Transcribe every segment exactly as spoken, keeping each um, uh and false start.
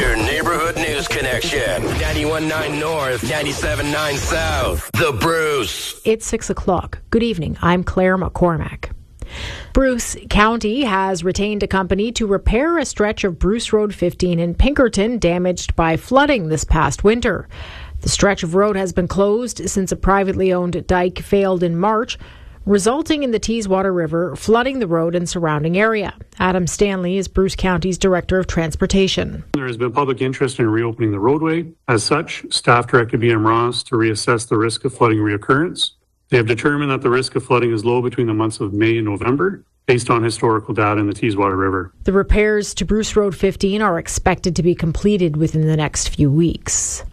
Your neighborhood news connection. ninety-one point nine North, ninety-seven point nine South. The Bruce. It's six o'clock. Good evening. I'm Claire McCormack. Bruce County has retained a company to repair a stretch of Bruce Road fifteen in Pinkerton damaged by flooding this past winter. The stretch of road has been closed since a privately owned dike failed in March, resulting in the Teeswater River flooding the road and surrounding area. Adam Stanley is Bruce County's Director of Transportation. There has been public interest in reopening the roadway. As such, staff directed B M Ross to reassess the risk of flooding reoccurrence. They have determined that the risk of flooding is low between the months of May and November, based on historical data in the Teeswater River. The repairs to Bruce Road fifteen are expected to be completed within the next few weeks.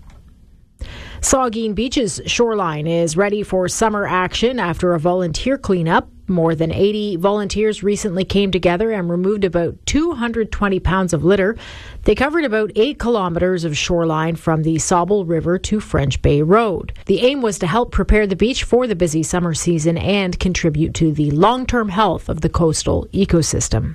Saugeen Beach's shoreline is ready for summer action after a volunteer cleanup. More than eighty volunteers recently came together and removed about two hundred twenty pounds of litter. They covered about eight kilometres of shoreline from the Sauble River to French Bay Road. The aim was to help prepare the beach for the busy summer season and contribute to the long-term health of the coastal ecosystem.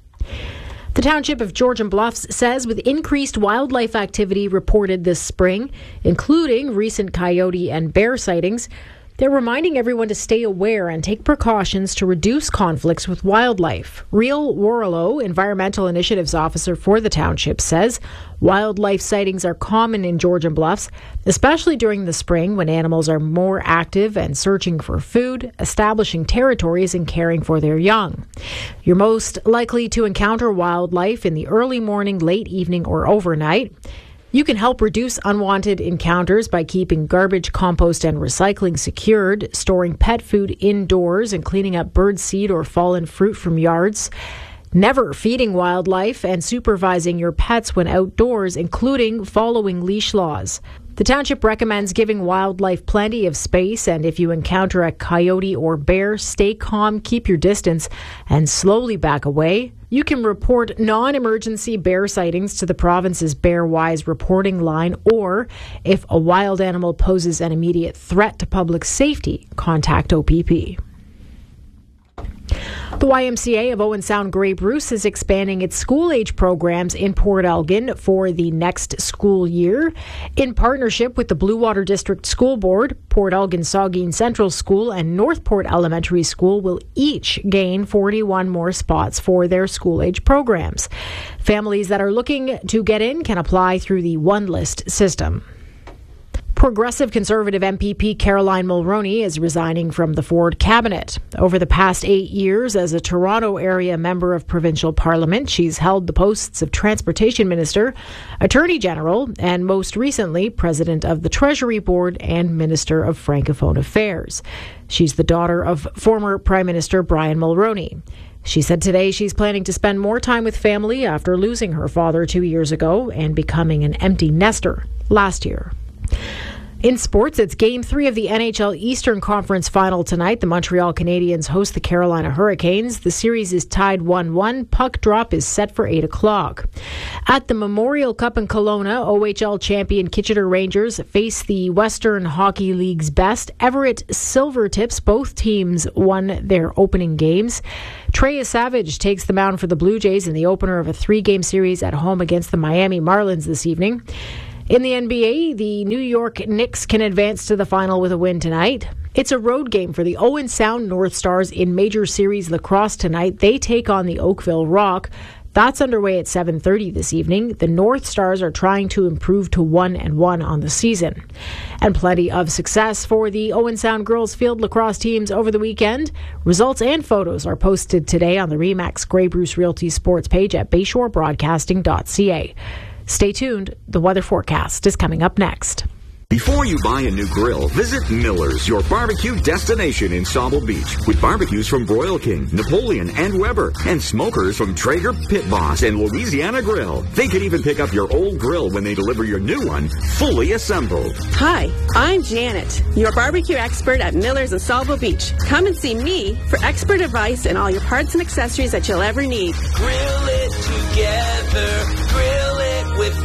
The township of Georgian Bluffs says with increased wildlife activity reported this spring, including recent coyote and bear sightings, they're reminding everyone to stay aware and take precautions to reduce conflicts with wildlife. Real Warlow, Environmental Initiatives Officer for the township, says wildlife sightings are common in Georgian Bluffs, especially during the spring when animals are more active and searching for food, establishing territories, and caring for their young. You're most likely to encounter wildlife in the early morning, late evening, or overnight. You can help reduce unwanted encounters by keeping garbage, compost, and recycling secured, storing pet food indoors, and cleaning up bird seed or fallen fruit from yards. Never feeding wildlife and supervising your pets when outdoors, including following leash laws. The township recommends giving wildlife plenty of space, and if you encounter a coyote or bear, stay calm, keep your distance, and slowly back away. You can report non-emergency bear sightings to the province's Bearwise reporting line, or if a wild animal poses an immediate threat to public safety, contact O P P. The Y M C A of Owen Sound Grey Bruce is expanding its school-age programs in Port Elgin for the next school year. In partnership with the Blue Water District School Board, Port Elgin Saugeen Central School and Northport Elementary School will each gain forty-one more spots for their school-age programs. Families that are looking to get in can apply through the One List system. Progressive Conservative M P P Caroline Mulroney is resigning from the Ford cabinet. Over the past eight years as a Toronto area member of provincial parliament, she's held the posts of Transportation Minister, Attorney General, and most recently President of the Treasury Board and Minister of Francophone Affairs. She's the daughter of former Prime Minister Brian Mulroney. She said today she's planning to spend more time with family after losing her father two years ago and becoming an empty nester last year. In sports, it's Game three of the N H L Eastern Conference Final tonight. The Montreal Canadiens host the Carolina Hurricanes. The series is tied one one. Puck drop is set for eight o'clock. At the Memorial Cup in Kelowna, O H L champion Kitchener Rangers face the Western Hockey League's best, Everett Silvertips. Both teams won their opening games. Trey Savage takes the mound for the Blue Jays in the opener of a three-game series at home against the Miami Marlins this evening. In the N B A, the New York Knicks can advance to the final with a win tonight. It's a road game for the Owen Sound North Stars in Major Series Lacrosse tonight. They take on the Oakville Rock. That's underway at seven thirty this evening. The North Stars are trying to improve to one and one on the season. And plenty of success for the Owen Sound girls field lacrosse teams over the weekend. Results and photos are posted today on the Remax Grey Bruce Realty Sports page at bayshore broadcasting dot c a. Stay tuned. The weather forecast is coming up next. Before you buy a new grill, visit Miller's, your barbecue destination in Sauble Beach, with barbecues from Broil King, Napoleon, and Weber, and smokers from Traeger, Pit Boss, and Louisiana Grill. They can even pick up your old grill when they deliver your new one, fully assembled. Hi, I'm Janet, your barbecue expert at Miller's in Sauble Beach. Come and see me for expert advice and all your parts and accessories that you'll ever need. Grill it together, grill it with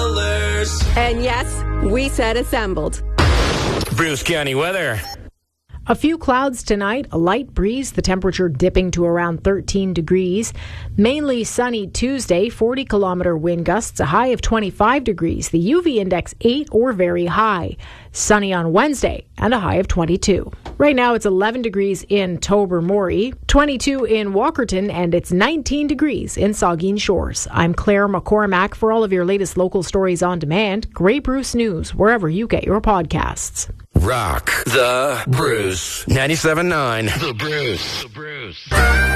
Miller's. And yes, we said assembled. Bruce County weather. A few clouds tonight, a light breeze, the temperature dipping to around thirteen degrees. Mainly sunny Tuesday, forty kilometer wind gusts, a high of twenty-five degrees. The U V index eight or very high. Sunny on Wednesday and a high of twenty-two. Right now it's eleven degrees in Tobermory, twenty-two in Walkerton, and it's nineteen degrees in Saugeen Shores. I'm Claire McCormack. For all of your latest local stories on demand, Grey Bruce News, wherever you get your podcasts. Rock the Bruce. ninety-seven point nine The Bruce. The Bruce.